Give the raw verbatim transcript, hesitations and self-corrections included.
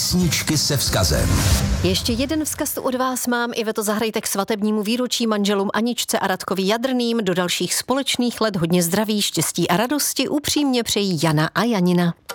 Písničky se vzkazem. Ještě jeden vzkaz tu od vás mám. Iveto, zahrajte k svatebnímu výročí manželům Aničce a Radkovi Jadrným. Do dalších společných let hodně zdraví, štěstí a radosti upřímně přejí Jana a Janina.